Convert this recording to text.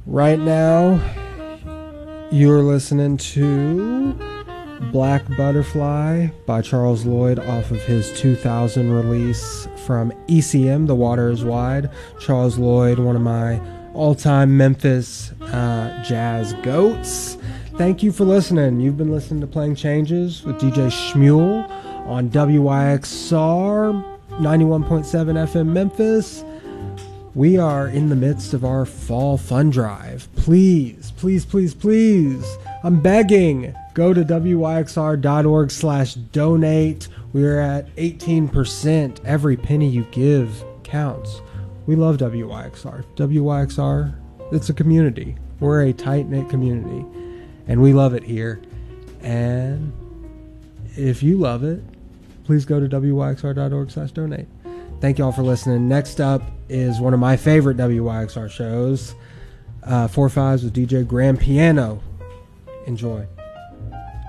Right now, you're listening to Black Butterfly by Charles Lloyd off of his 2000 release from ECM, The Water is Wide. Charles Lloyd, one of my all-time Memphis jazz goats. Thank you for listening. You've been listening to Playing Changes with DJ Shmuel on WYXR 91.7 FM Memphis. We are in the midst of our fall fund drive. Please, please, please, please, I'm begging, go to wyxr.org/donate. We're at 18%. Every penny you give counts. We love WYXR. WYXR, it's a community. We're a tight-knit community, and we love it here. And if you love it, please go to wyxr.org/donate. Thank you all for listening. Next up is one of my favorite WYXR shows, 4 Fives with DJ Grand Piano. Enjoy.